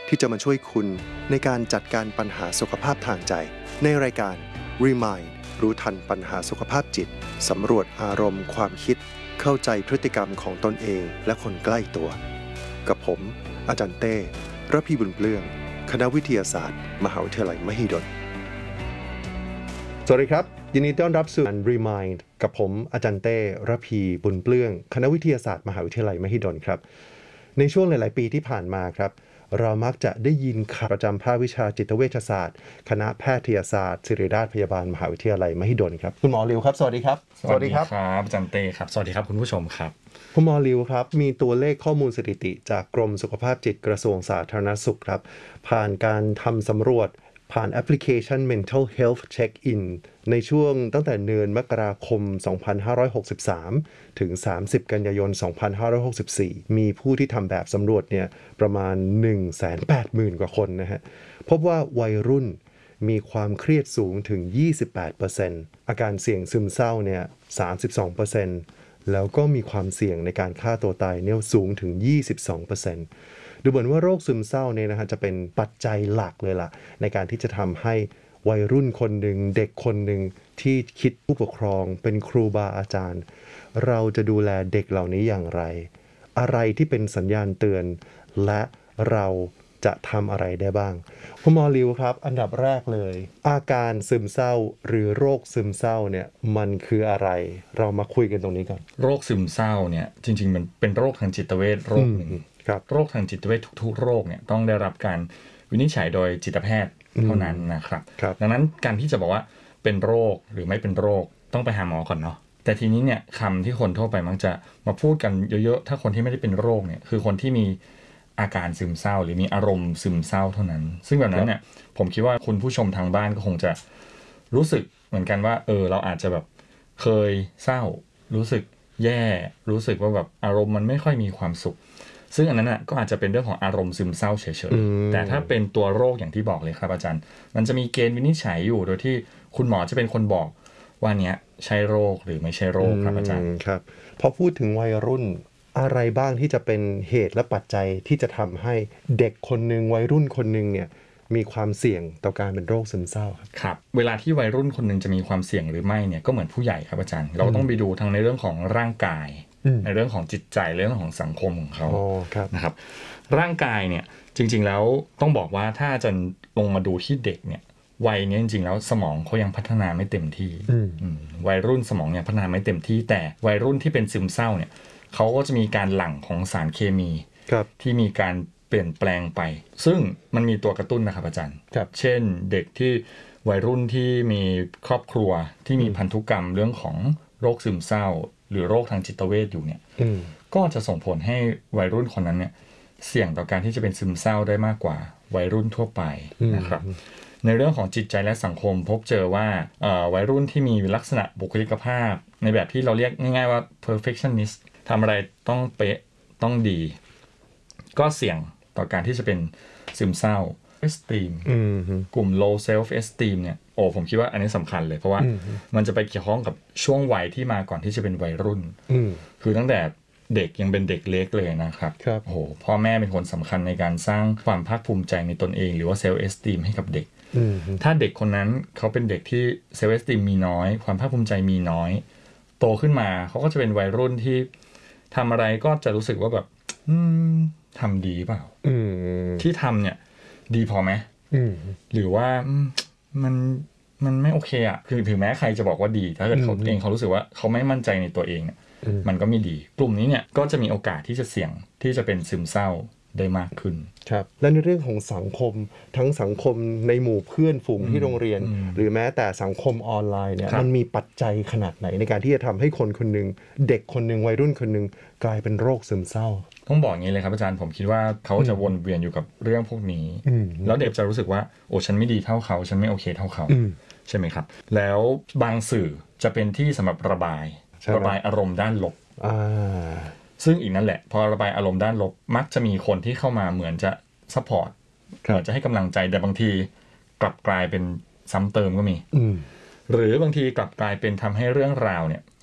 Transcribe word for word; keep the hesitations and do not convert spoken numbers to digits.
ที่จะมาช่วยคุณในการจัดการปัญหาสุขภาพทางใจในรายการ Remind รู้ทันปัญหาสุขภาพจิตสำรวจอารมณ์ความคิดเข้าใจพฤติกรรมของตนเองและคนใกล้ตัวกับผมอาจารย์เต้ระพีบุญเปลื้องคณะวิทยาศาสตร์มหาวิทยาลัยมหิดลสวัสดีครับยินดีต้อนรับสู่ Remind กับผมอาจารย์เต้ระพีบุญเปลื้องคณะวิทยาศาสตร์มหาวิทยาลัยมหิดลครับในช่วงหลายๆปีที่ผ่านมาครับเรามักจะได้ยินข่าวประจำภาควิชาจิตเวชศาสตร์คณะแพทยศาสตร์ศิริราชพยาบาลมหาวิทยาลัยมหิดลครับคุณหมอริวครับสวัสดีครับสวัสดีครับอาจารย์เต้ครับสวัสดีครับคุณผู้ชมครับคุณหมอริวครับมีตัวเลขข้อมูลสถิติจากกรมสุขภาพจิตกระทรวงสาธารณสุขครับผ่านการทำสำรวจผ่านแอปพลิเคชัน Mental Health Check-in ในช่วงตั้งแต่เดือนมกราคมสองพันห้าร้อยหกสิบสามถึงสามสิบกันยายนสองพันห้าร้อยหกสิบสี่มีผู้ที่ทำแบบสำรวจเนี่ยประมาณ หนึ่งแสนแปดหมื่น กว่าคนนะฮะพบว่าวัยรุ่นมีความเครียดสูงถึง ยี่สิบแปดเปอร์เซ็นต์ อาการเสี่ยงซึมเศร้าเนี่ย สามสิบสองเปอร์เซ็นต์ แล้วก็มีความเสี่ยงในการฆ่าตัวตายเนี่ยสูงถึง ยี่สิบสองเปอร์เซ็นต์ดูเหมือนว่าโรคซึมเศร้าเนี่ยนะฮะจะเป็นปัจจัยหลักเลยล่ะในการที่จะทำให้วัยรุ่นคนหนึ่งเด็กคนหนึ่งที่คิดผู้ปกครองเป็นครูบาอาจารย์เราจะดูแลเด็กเหล่านี้อย่างไรอะไรที่เป็นสัญญาณเตือนและเราจะทำอะไรได้บ้างคุณหมอริวครับอันดับแรกเลยอาการซึมเศร้าหรือโรคซึมเศร้าเนี่ยมันคืออะไรเรามาคุยกันตรงนี้ก่อนโรคซึมเศร้าเนี่ยจริงๆมันเป็นโรคทางจิตเวชโรคหนึ่งโรคทางจิตเวชทุกๆโรคเนี่ยต้องได้รับการวินิจฉัยโดยจิตแพทย์เท่านั้นนะครับดังนั้นการที่จะบอกว่าเป็นโรคหรือไม่เป็นโรคต้องไปหาหมอก่อนเนาะแต่ทีนี้เนี่ยคำที่คนทั่วไปมักจะมาพูดกันเยอะๆถ้าคนที่ไม่ได้เป็นโรคเนี่ยคือคนที่มีอาการซึมเศร้าหรือมีอารมณ์ซึมเศร้าเท่านั้นซึ่งแบบนั้นเนี่ยผมคิดว่าคุณผู้ชมทางบ้านก็คงจะรู้สึกเหมือนกันว่าเออเราอาจจะแบบเคยเศร้ารู้สึกแย่รู้สึกว่าแบบอารมณ์มันไม่ค่อยมีความสุขซึ่งอันนั้นน่ะก็อาจจะเป็นเรื่องของอารมณ์ซึมเศร้าเฉยๆแต่ถ้าเป็นตัวโรคอย่างที่บอกเลยครับอาจารย์มันจะมีเกณฑ์วินิจฉัยอยู่โดยที่คุณหมอจะเป็นคนบอกว่าเนี้ยใช่โรคหรือไม่ใช่โรคครับอาจารย์ครับพอพูดถึงวัยรุ่นอะไรบ้างที่จะเป็นเหตุและปัจจัยที่จะทำให้เด็กคนนึงวัยรุ่นคนนึงเนี่ยมีความเสี่ยงต่อการเป็นโรคซึมเศร้าครับครับเวลาที่วัยรุ่นคนนึงจะมีความเสี่ยงหรือไม่เนี่ยก็เหมือนผู้ใหญ่ครับอาจารย์เราต้องไปดูทั้งในเรื่องของร่างกายในเรื่องของจิตใจเรื่องของสังคมของเขานะครับร่างกายเนี่ยจริงๆแล้วต้องบอกว่าถ้าจะลงมาดูที่เด็กเนี่ยวัยนี้จริงๆแล้วสมองเขายังพัฒนาไม่เต็มที่วัยรุ่นสมองยังพัฒนาไม่เต็มที่แต่วัยรุ่นที่เป็นซึมเศร้าเนี่ยเขาก็จะมีการหลั่งของสารเคมีที่มีการเปลี่ยนแปลงไปซึ่งมันมีตัวกระตุ้นนะครับอาจารย์เช่นเด็กที่วัยรุ่นที่มีครอบครัวที่มีพันธุกรรมเรื่องของโรคซึมเศร้าหรือโรคทางจิตเวชอยู่เนี่ยก็จะส่งผลให้วัยรุ่นคนนั้นเนี่ยเสี่ยงต่อการที่จะเป็นซึมเศร้าได้มากกว่าวัยรุ่นทั่วไปนะครับในเรื่องของจิตใจและสังคมพบเจอว่าวัยรุ่นที่มีลักษณะบุคลิกภาพในแบบที่เราเรียกง่ายๆว่า perfectionist ทำอะไรต้องเป๊ะต้องดีก็เสี่ยงต่อการที่จะเป็นซึมเศร้า esteem กลุ่ม low self esteem เนี่ยโอ้ผมคิดว่าอันนี้สำคัญเลยเพราะว่ามันจะไปเกี่ยวข้องกับช่วงวัยที่มาก่อนที่จะเป็นวัยรุ่นคือตั้งแต่เด็กยังเป็นเด็กเล็กเลยนะครับโอ้โหพ่อแม่เป็นคนสำคัญในการสร้างความภาคภูมิใจในตนเองหรือว่า self esteem ให้กับเด็กถ้าเด็กคนนั้นเขาเป็นเด็กที่ self esteem มีน้อยความภาคภูมิใจมีน้อยโตขึ้นมาเขาก็จะเป็นวัยรุ่นที่ทำอะไรก็จะรู้สึกว่าแบบทำดีเปล่าที่ทำเนี่ยดีพอไหมหรือว่ามันมันไม่โอเคอ่ะคือถึงแม้ใครจะบอกว่าดีถ้าเกิดเขาเองเขารู้สึกว่าเขาไม่มั่นใจในตัวเองเนี่ยมันก็ไม่ดีกลุ่มนี้เนี่ยก็จะมีโอกาสที่จะเสี่ยงที่จะเป็นซึมเศร้าได้มากขึ้นครับและในเรื่องของสังคมทั้งสังคมในหมู่เพื่อนฝูงที่โรงเรียนหรือแม้แต่สังคมออนไลน์เนี่ยมันมีปัจจัยขนาดไหนในการที่จะทำให้คนคนนึงเด็กคนนึงวัยรุ่นคนนึงกลายเป็นโรคซึมเศร้าต้องบอกอย่างนี้เลยครับอาจารย์ผมคิดว่าเขาจะวนเวียนอยู่กับเรื่องพวกนี้แล้วเด็กจะรู้สึกว่าโอ้ฉันไม่ดีเท่าเขาฉันไม่โอเคเท่าเขาใช่ไหมครับแล้วบางสื่อจะเป็นที่สำหรับระบายระบายอารมณ์ด้านลบซึ่งอีกนั่นแหละพอระบายอารมณ์ด้านลบมักจะมีคนที่เข้ามาเหมือนจะซัพพอร์ตเหมือนจะให้กำลังใจแต่บางทีกลับกลายเป็นซ้ำเติมก็มีหรือบางทีกลับกลายเป็นทำให้เรื่องราวเนี่ย